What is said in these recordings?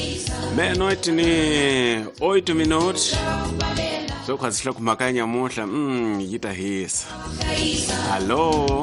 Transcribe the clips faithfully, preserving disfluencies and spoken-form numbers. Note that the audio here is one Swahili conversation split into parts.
Meia-noite ni oito minutos. So kwazihla kumakanya muhla mm yitahisa. Hello.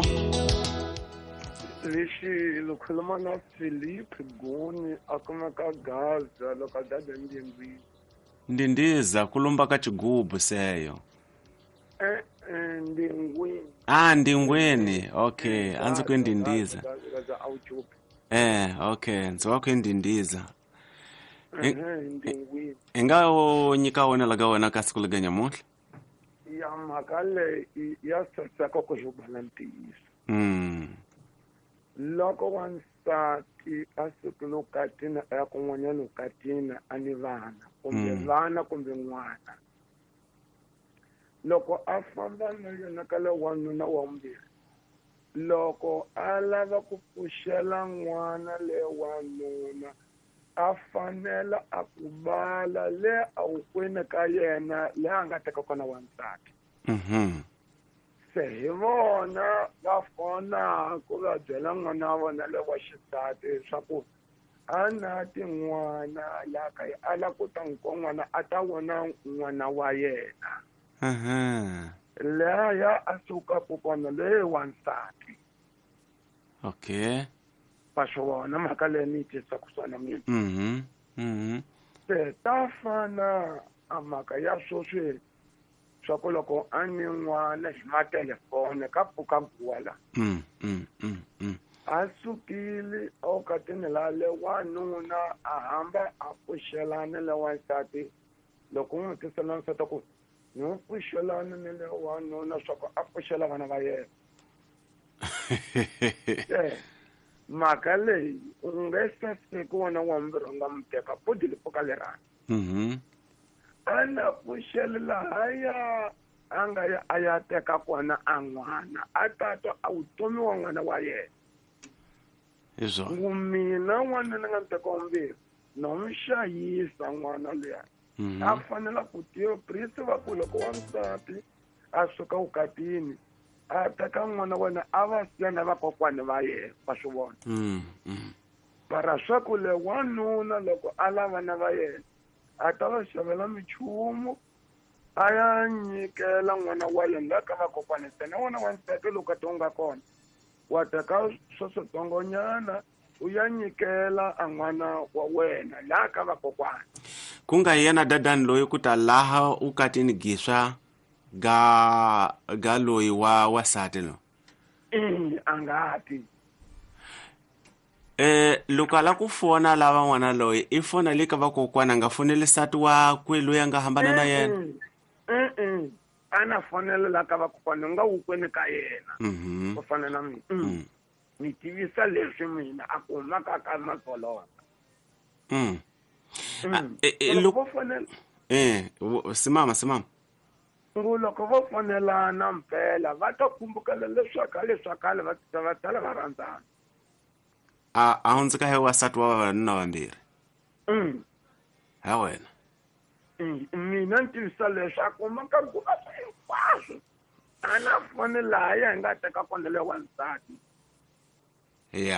Lexi lokhuluma na Philip Goni akumeka Gaza loko dada ndingwini. Ndindiza kulumba ka chigubu seyo. Eh eh ndingwini. Ah ndingweni. Okay, anze kwendindiza. Gaza awuchupi. Eh, okay, nzo kwendindiza. Eh ndingwini. Engawo nyika wona laga wona ka siku leganya muhla. Ya makale ya sasa ko kujubalantisa. Mm. Loko wansati asukulu katina ya kun'wanyana katina ani vana kumbe vana kumbe n'wana loko a famba na yena kale wanuna wa mbirhi loko a lava ku pfuxela n'wana le wanuna a fanela a ku bala le a wukwini ka yena le a nga teka kona wansati Mhm. se hi vona va fona ku va byela n'wana wa vona le wa xisati leswaku a na tin'wana la ka a la ku ta n'wana a ta vona n'wana wa yena Aha. leya a suka ku kona le wansati Okay. va swi vona mhaka leyi ni yi tisa ku swona mina Mhm. Mhm. se ta fana a mhaka ya swoswi swa ku loko a ni n'wana hi matelefoni ka pfuka buwala Mm. Mm. Mm. Mm. a sukile o katini la le wanuna a hamba a pfuxelana le wansati loko n'wi tisela wansati ku ni n'wi pfuxelana ni le wanuna swa ku a pfuxela vana va yena e mhaka leyi u nge saseki wona wa mbirhi u nga mi teka bodi lipfuka lerani Mhm. a na pfuxele lahaya a nga ya a ya teka kona a n'wana a tata a vutomi wa n'wana wa yena Izo. mina n'wana ni nga ni teka wambirhi no n'wi xayisa n'wana luya Mhm. a fanela ku tiyo prisi va ku loko wansati a suka vukatini a teka n'wana wena a va siya na vakokwani va yena va swi vona Mm. Mm. mara swa ku le wanuna loko a lava na va yena a ta va xavela minchumu a ya nyikela n'wana wa yena la ka vakokwani ntsena n'wana wa nsati loko ti u nga kona wa teka swo switsongonyana u ya nyikela a n'wana wa wena la ka vakokwani Kunga yena dadani loyi ku ta laha u katini giswa ga ga loyi wa wasati lo. Eh a nga ti Eh loko ala ku fona lava n'wana loyi i fona le ka vakokwana nga fonele sati wa kwe loyi a nga hambana na yena. eh eh ana fonela la ka vakokwani u nga wukweni ka yena Mhm. ku fana na mina Mm. mi tivisa leswi mina a ku humaka ka masolona Mm. Ah, Mm. eh, eh, loko look- vo fonela Eh, wo- simama simama. ngo loko vo fonelana mpela va ta kumbukela leswaku leswakale va ta va tala va rhandzana A a hundzika he wasati wa vavanuna vambirhi. Mm. Ha wena. Mm. mina ni tivisa leswaku makagula hinkwaswo a na fonela ya hi nga teka kona le wansati Yeah.